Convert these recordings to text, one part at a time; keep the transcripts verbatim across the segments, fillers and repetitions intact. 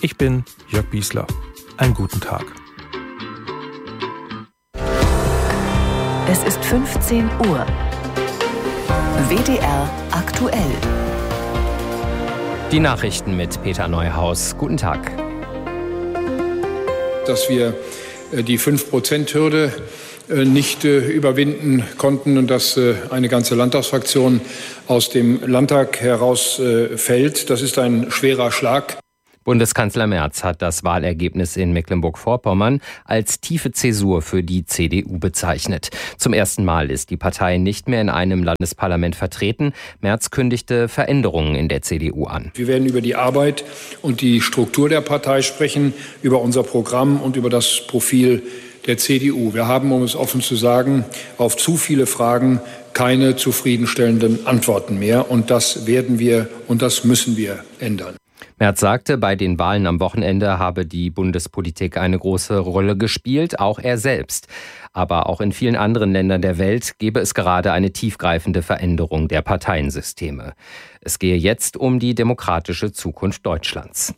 Ich bin Jörg Biesler. Einen guten Tag. Es ist fünfzehn Uhr. W D R aktuell. Die Nachrichten mit Peter Neuhaus. Guten Tag. Dass wir die fünf Prozent Hürde nicht überwinden konnten und dass eine ganze Landtagsfraktion aus dem Landtag herausfällt, das ist ein schwerer Schlag. Bundeskanzler Merz hat das Wahlergebnis in Mecklenburg-Vorpommern als tiefe Zäsur für die C D U bezeichnet. Zum ersten Mal ist die Partei nicht mehr in einem Landesparlament vertreten. Merz kündigte Veränderungen in der C D U an. Wir werden über die Arbeit und die Struktur der Partei sprechen, über unser Programm und über das Profil der C D U. Wir haben, um es offen zu sagen, auf zu viele Fragen keine zufriedenstellenden Antworten mehr. Und das werden wir und das müssen wir ändern. Merz sagte, bei den Wahlen am Wochenende habe die Bundespolitik eine große Rolle gespielt, auch er selbst. Aber auch in vielen anderen Ländern der Welt gebe es gerade eine tiefgreifende Veränderung der Parteiensysteme. Es gehe jetzt um die demokratische Zukunft Deutschlands.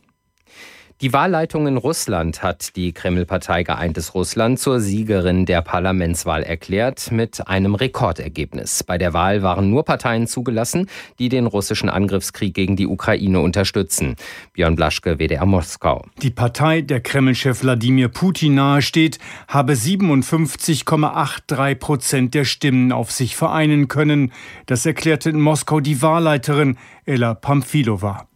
Die Wahlleitung in Russland hat die Kreml-Partei Geeintes Russland zur Siegerin der Parlamentswahl erklärt mit einem Rekordergebnis. Bei der Wahl waren nur Parteien zugelassen, die den russischen Angriffskrieg gegen die Ukraine unterstützen. Björn Blaschke, W D R Moskau. Die Partei, der Kreml-Chef Wladimir Putin nahesteht, habe siebenundfünfzig Komma dreiundachtzig Prozent der Stimmen auf sich vereinen können. Das erklärte in Moskau die Wahlleiterin Ella Pamfilova.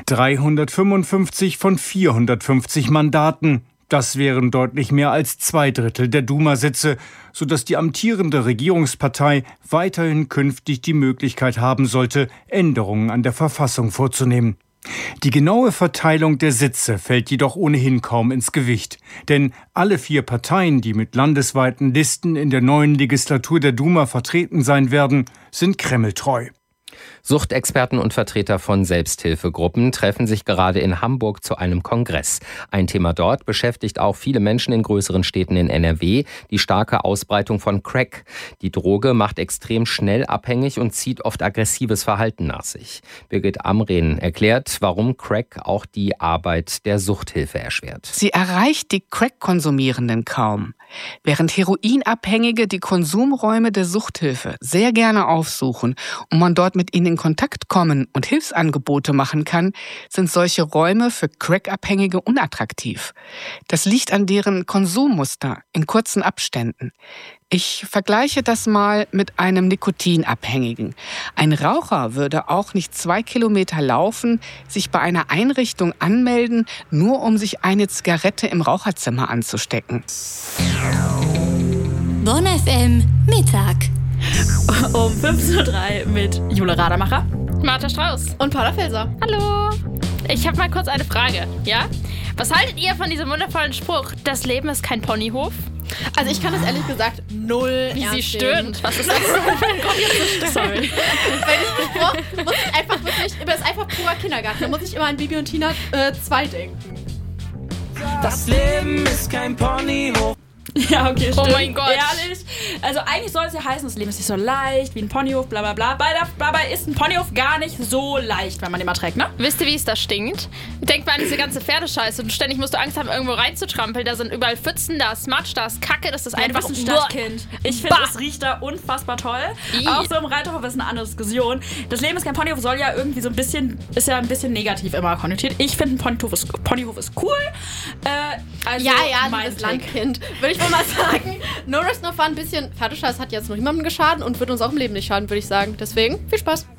dreihundertfünfundfünfzig von vierhundertfünfzig Mandaten. Das wären deutlich mehr als zwei Drittel der Duma-Sitze, sodass die amtierende Regierungspartei weiterhin künftig die Möglichkeit haben sollte, Änderungen an der Verfassung vorzunehmen. Die genaue Verteilung der Sitze fällt jedoch ohnehin kaum ins Gewicht. Denn alle vier Parteien, die mit landesweiten Listen in der neuen Legislatur der Duma vertreten sein werden, sind kremltreu. Suchtexperten und Vertreter von Selbsthilfegruppen treffen sich gerade in Hamburg zu einem Kongress. Ein Thema dort beschäftigt auch viele Menschen in größeren Städten in N R W, die starke Ausbreitung von Crack. Die Droge macht extrem schnell abhängig und zieht oft aggressives Verhalten nach sich. Birgit Amren erklärt, warum Crack auch die Arbeit der Suchthilfe erschwert. Sie erreicht die Crack-Konsumierenden kaum. Während Heroinabhängige die Konsumräume der Suchthilfe sehr gerne aufsuchen und man dort mit ihnen in Kontakt kommen und Hilfsangebote machen kann, sind solche Räume für Crack-Abhängige unattraktiv. Das liegt an deren Konsummuster in kurzen Abständen. Ich vergleiche das mal mit einem Nikotinabhängigen. Ein Raucher würde auch nicht zwei Kilometer laufen, sich bei einer Einrichtung anmelden, nur um sich eine Zigarette im Raucherzimmer anzustecken. Bonn F M Mittag. Um fünfzehn Uhr drei mit Jule Rademacher, Martha Strauß und Paula Felser. Hallo. Ich habe mal kurz eine Frage, ja? Was haltet ihr von diesem wundervollen Spruch, das Leben ist kein Ponyhof? Also ich kann das ehrlich gesagt null Wie ernst sie stöhnt. Was ist das? Sorry. Bei diesem Spruch muss ich einfach wirklich, das ist einfach purer Kindergarten. Da muss ich immer an Bibi und Tina äh, zwei denken. Das Leben ist kein Ponyhof. Ja, okay, stimmt. Oh mein Gott. Ehrlich. Also eigentlich soll es ja heißen, das Leben ist nicht so leicht wie ein Ponyhof, bla bla bla. Dabei ist ein Ponyhof gar nicht so leicht, wenn man den mal trägt, ne? Wisst ihr, wie es da stinkt? Denk mal an diese ganze Pferdescheiße und ständig musst du Angst haben, irgendwo reinzutrampeln. Da sind überall Pfützen, da ist Matsch, da ist Kacke, das ist Ja, einfach ein Stadtkind. Ich finde, es riecht da unfassbar toll. I. Auch so im Reiterhof ist eine andere Diskussion. Das Leben ist kein Ponyhof soll ja irgendwie so ein bisschen, ist ja ein bisschen negativ immer konnotiert. Ich finde, ein Ponyhof ist, Ponyhof ist cool. Äh, also ja, ja, mein liebes Landkind. Würde ich wohl mal sagen. No Risk No Fun, ein bisschen Pferdescheiß hat jetzt noch niemandem geschadet und wird uns auch im Leben nicht schaden, würde ich sagen. Deswegen, viel Spaß.